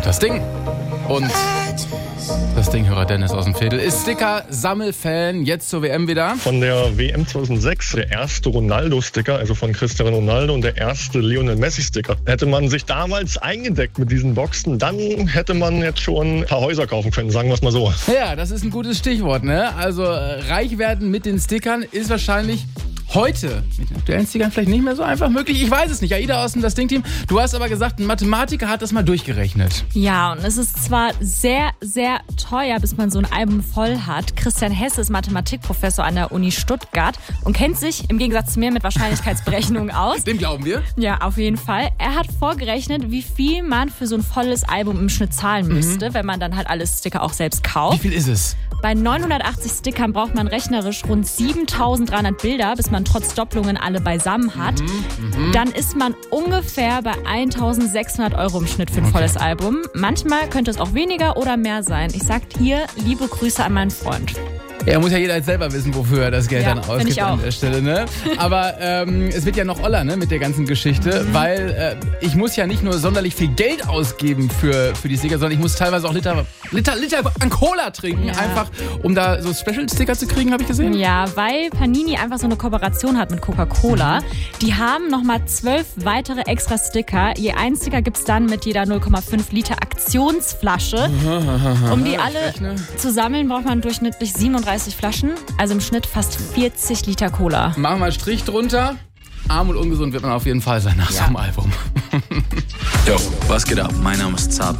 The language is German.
hört das Ding. Und das Ding-Hörer Dennis aus dem Viertel ist Sticker-Sammelfan. Jetzt zur WM wieder. Von der WM 2006, der erste Ronaldo-Sticker, also von Cristiano Ronaldo, und der erste Lionel Messi-Sticker. Hätte man sich damals eingedeckt mit diesen Boxen, dann hätte man jetzt schon ein paar Häuser kaufen können, sagen wir es mal so. Ja, das ist ein gutes Stichwort, ne? Also reich werden mit den Stickern ist wahrscheinlich heute mit den aktuellen Stickern vielleicht nicht mehr so einfach möglich. Ich weiß es nicht. Aida aus dem Das Ding-Team. Du hast aber gesagt, ein Mathematiker hat das mal durchgerechnet. Ja, und es ist zwar sehr, sehr teuer, bis man so ein Album voll hat. Christian Hesse ist Mathematikprofessor an der Uni Stuttgart und kennt sich im Gegensatz zu mir mit Wahrscheinlichkeitsberechnungen aus. Dem glauben wir. Ja, auf jeden Fall. Er hat vorgerechnet, wie viel man für so ein volles Album im Schnitt zahlen müsste, wenn man dann halt alle Sticker auch selbst kauft. Wie viel ist es? Bei 980 Stickern braucht man rechnerisch rund 7.300 Bilder, bis man trotz Doppelungen alle beisammen hat. Dann ist man ungefähr bei 1.600 € im Schnitt für ein volles Album. Manchmal könnte es auch weniger oder mehr sein. Ich sag hier liebe Grüße an meinen Freund. Ja, muss ja jeder jetzt selber wissen, wofür er das Geld dann ausgibt ich auch. An der Stelle, ne? Aber es wird ja noch oller, ne, mit der ganzen Geschichte, weil ich muss ja nicht nur sonderlich viel Geld ausgeben für die Sticker, sondern ich muss teilweise auch Liter an Cola trinken, einfach um da so Special-Sticker zu kriegen, habe ich gesehen. Ja, weil Panini einfach so eine Kooperation hat mit Coca-Cola. Die haben nochmal 12 weitere extra Sticker. Je ein Sticker gibt's dann mit jeder 0,5 Liter Aktionsflasche. Um die alle zu sammeln, braucht man durchschnittlich 37 Flaschen, also im Schnitt fast 40 Liter Cola. Machen wir einen Strich drunter. Arm und ungesund wird man auf jeden Fall sein nach so einem Album. Yo, was geht ab? Mein Name ist Zap.